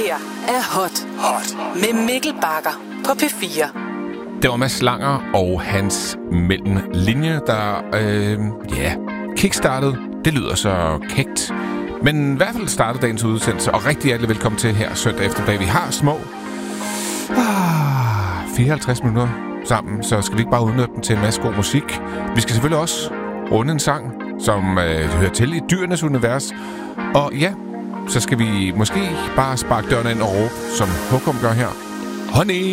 her er Hot med Mikkel Bagger på P4. Det var Mads Langer og hans mellemlinje, der kickstartede. Det lyder så kægt. Men i hvert fald startede dagens udsendelse, og rigtig hjertelig velkommen til her søndag eftermiddag. Vi har små 54 minutter sammen, så skal vi ikke bare udnytte dem til en masse god musik. Vi skal selvfølgelig også runde en sang, som hører til i dyrenes univers. Og ja, så skal vi måske bare sparke døren ind og råbe, som Håkon gør her. Honey!